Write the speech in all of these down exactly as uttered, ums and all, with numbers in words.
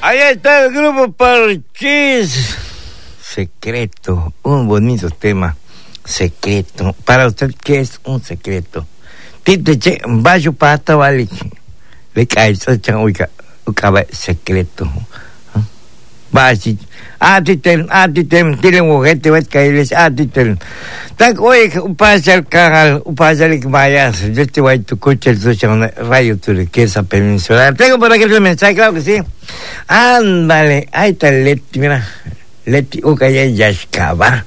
Allá está el grupo Parchís. Secreto, un bonito tema. Secreto. Para usted, ¿qué es un secreto? Tite che, bajo pata vale. Le cae esa changuica, ucaba secreto. Basi. Ah, titen, ah, titen, tienen mujete, ves que les, ah, titen. Tak, oye, pasa el canal, pasa el mayas. Yo te voy a tu coche, el sucio, rayo turquesa peninsular. Tengo por aquí el mensaje, claro que sí. Ándale, ahí está Leti, mira. Leti, uca ya yashkaba.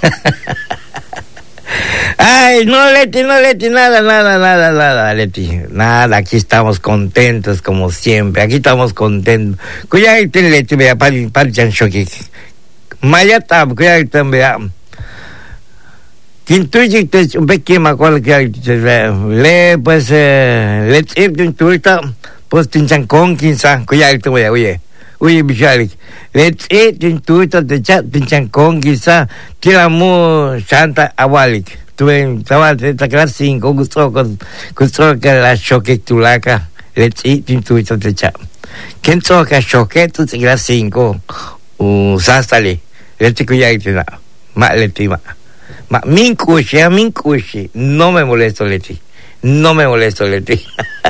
Ay, no, Leti, no, Leti, nada, nada, nada, nada, Leti. Nada, aquí estamos contentos como siempre. Aquí estamos contentos. Cuidado, Leti, vea, para el chanchoque. Mayata, cuidado, vea. Kintuji, te un pequeño, me acuerdo que le, pues, eh, Leti, kintuita, pues, tinchancón, quinza, cuidado, vea, oye. Uy, bichalik. Let's eat into it, the chat, pinchancón, quizá, tiramu, santa, awalik. Tuve, estaba, esta clase cinco, gustó, gustó que la choque tulaca. Let's eat into it, the chat. ¿Quién toca choque, tu clase cinco? Uh, sastale. Let's cuya y tina. Ma, leti, ma. Ma, min cushi, a min cushi. No me molesto, Leti. No me molesto, Leti.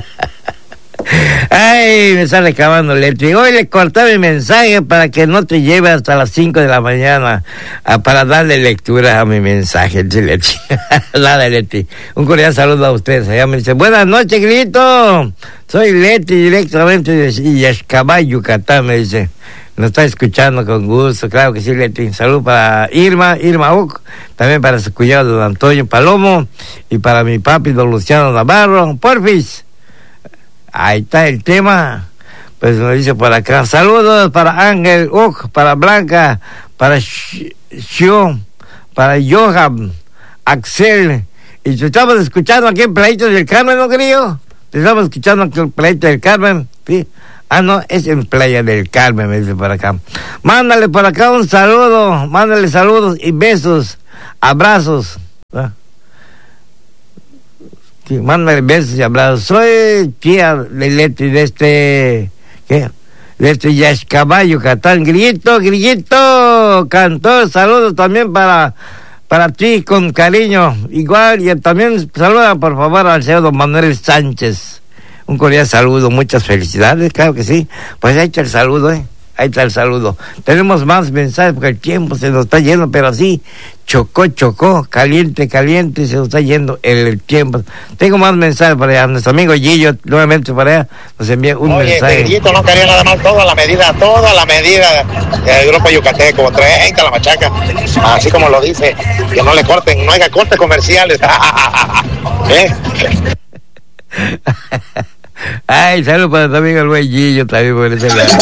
Ay, me sale acabando Leti. Hoy le corté mi mensaje para que no te lleve hasta las cinco de la mañana a, para darle lectura a mi mensaje, Leti. Nada, Leti. Un cordial saludo a ustedes. Allá me dice, buenas noches, Grito. Soy Leti, directamente de Yaxcabay, Yucatán, me dice. Nos está escuchando con gusto, claro que sí, Leti. Salud para Irma, Irma Uc, también para su cuñado don Antonio Palomo, y para mi papi don Luciano Navarro. Porfis. Ahí está el tema. Pues nos dice por acá. Saludos para Ángel Uc, para Blanca, para Shio, para Johan, Axel. Y te estamos escuchando aquí en Playita del Carmen, ¿no, querido? Te estamos escuchando aquí en Playita del Carmen, ¿sí? Ah, no, es en Playa del Carmen, me dice por acá. Mándale por acá un saludo, mándale saludos y besos, abrazos. ¿Ah? Sí, mándale besos y abrazos. Soy tía de Leti de este, ¿qué? De este Yaxcabay, Yucatán. Grillito, Grillito, cantor, saludos también para, para ti con cariño. Igual, y también saluda por favor al señor don Manuel Sánchez. Un cordial saludo, muchas felicidades, claro que sí. Pues ahí está el saludo, ¿eh? Ahí está el saludo. Tenemos más mensajes porque el tiempo se nos está yendo, pero así, chocó, chocó, caliente, caliente, se nos está yendo el, el tiempo. Tengo más mensajes para allá. Nuestro amigo Gillo, nuevamente para allá, nos envía un Oye, mensaje. Oye, Gillito no quería nada más toda la medida, toda la medida del grupo yucateco, treinta la machaca, así como lo dice, que no le corten, no haya cortes comerciales. ¿Eh? Ay, saludos para tu amigo el güey Gillo también por ese lado.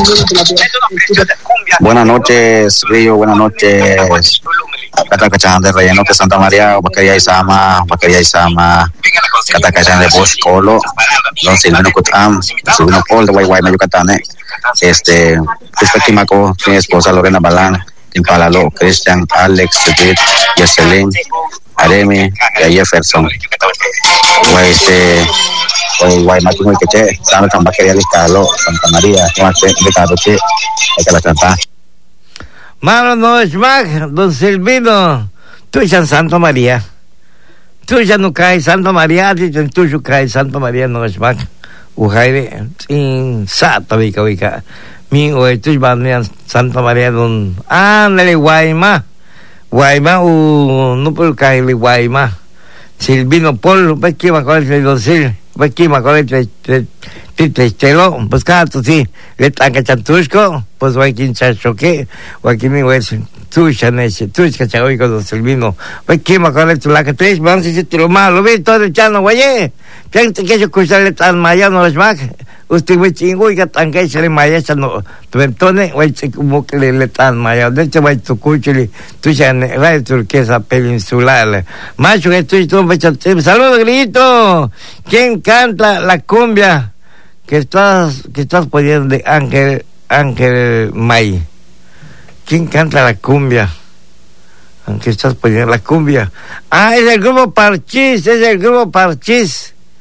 Buenas noches, Río, buenas noches. Catacachán de Relleno de Santa María, Bacaria Isama, Bacaria Isama, Catacachán de Boscolo, Don Silvino Cutam, Silvino Paul de Guayguay, Yucatán, este, Pispequimaco, mi esposa Lorena Balán, Impalalo, Cristian, Alex, Judith, Yeselin, Aremi y Jefferson. Guay, este, Guay, Martín, muy que Santa Bacaria Liscalo, Santa María, Juanse, Ricardo, que hay que la cantar. Mano no es más, don Silvino, tú ya en Santa María. Tú ya no caes Santa María, tú ya caes Santa María no es más. Ujaire, sin sata, vica, vica. Mi, oye, tú ya en Santa María, don. Ándale, Guayma. Guayma, uh, no puedo caerle Guayma. Silvino Polo, pues que me acuerdo de don Sil, pues que me acuerdo de Titechelo, pues cada tú sí, le tanca chantusco, pues voy a quien chachoque, o aquí me voy a decir, tú chaneche, tú chachoque con don Silvino, pues que me acuerdo de tu laca tres, vamos a decirte lo malo, ve todo el chano, güey, que que yo escucharle tan maya no es más, usted muy chingo y que tan que se le maya no, tu ventone, güey, como que le tan maya, de hecho voy tu cuchile, tú chane, radio turquesa peninsular, macho que tú y tú, saludos, Grito, ¿quién canta la cumbia que estás que estás poniendo de Ángel Ángel May? ¿Quién canta la cumbia? Aunque estás poniendo la cumbia. Ah, es el grupo Parchís, es el grupo Parchís.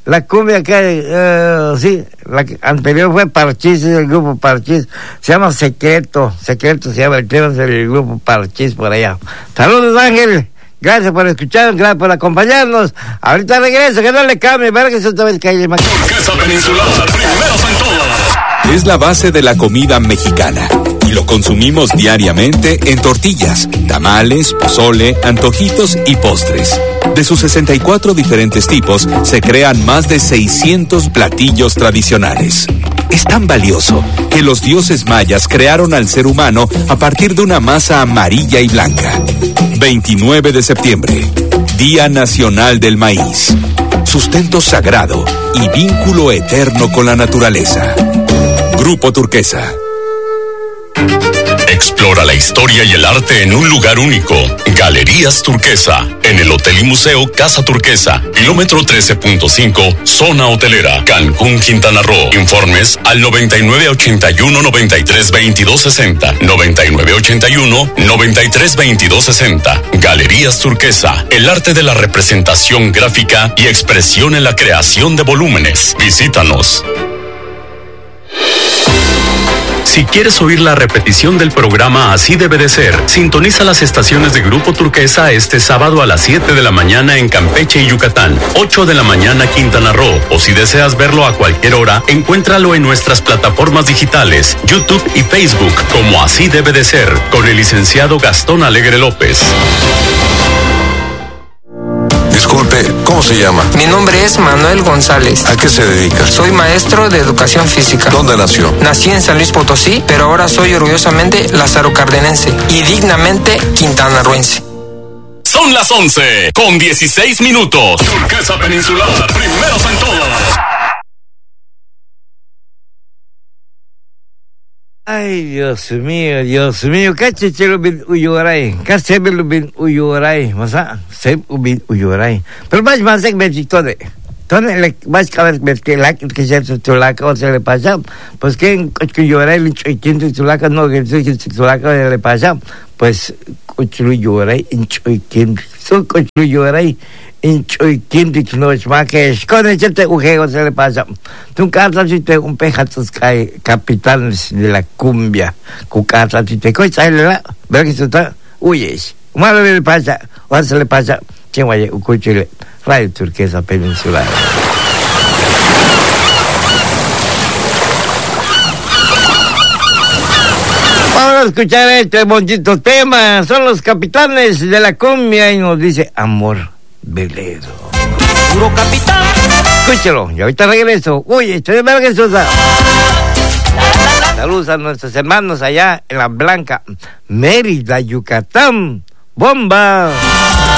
La cumbia que, uh, sí, la que anterior fue Parchís, es el grupo Parchís. Se llama Secreto, Secreto se llama el tema del grupo Parchís por allá. Saludos, Ángel. Gracias por escucharnos, gracias por acompañarnos. Ahorita regreso, que no le cambie, para que se otra vez calle más. Turquesa Peninsular, primeros en todo. Es la base de la comida mexicana y lo consumimos diariamente en tortillas, tamales, pozole, antojitos y postres. De sus sesenta y cuatro diferentes tipos, se crean más de seiscientos platillos tradicionales. Es tan valioso que los dioses mayas crearon al ser humano a partir de una masa amarilla y blanca. veintinueve de septiembre, Día Nacional del Maíz. Sustento sagrado y vínculo eterno con la naturaleza. Grupo Turquesa. Explora la historia y el arte en un lugar único. Galerías Turquesa, en el Hotel y Museo Casa Turquesa, kilómetro trece punto cinco, zona hotelera, Cancún, Quintana Roo. Informes al noventa y nueve ochenta y uno noventa y tres veintidós sesenta, noventa y nueve ochenta y uno noventa y tres veintidós sesenta. Galerías Turquesa, el arte de la representación gráfica y expresión en la creación de volúmenes. Visítanos. Si quieres oír la repetición del programa Así Debe de Ser, sintoniza las estaciones de Grupo Turquesa este sábado a las siete de la mañana en Campeche y Yucatán, ocho de la mañana Quintana Roo, o si deseas verlo a cualquier hora, encuéntralo en nuestras plataformas digitales, YouTube y Facebook como Así Debe de Ser, con el licenciado Gastón Alegre López. Disculpe, ¿cómo se llama? Mi nombre es Manuel González. ¿A qué se dedica? Soy maestro de educación física. ¿Dónde nació? Nací en San Luis Potosí, pero ahora soy orgullosamente Lázaro Cardenense y dignamente quintanarroense. Son las once con dieciséis minutos. Turquesa Peninsular, primeros en todo. Ay, Dios mío, Dios mío, kachechelo bin uyuray, kachebelo bin uyuray, masa, seb bin uyuray. Pero más más ek mechitode. Tone le más cabez metilak que se tulaka o se le pasa, pues que uyuray le choikin tulaka no que se tulaka le pasa, pues uyuray in choikin, so uyuray in choikin de no es más que es con este ujeo se le pasa. Tu casa si te un pejatos cae capitanes de la cumbia, cu casa si te coisa la, ver que está, uyes. Malo le pasa, o se le pasa, che vaya ucuchile, Radio Turquesa Peninsular. Vamos a escuchar este bonito tema. Son los capitanes de la cumbia y nos dice Amor Velero. Puro capitán. Escúchelo, y ahorita regreso. Uy, estoy de verga Sosa. Saludos a nuestros hermanos allá en la Blanca, Mérida, Yucatán. ¡Bomba!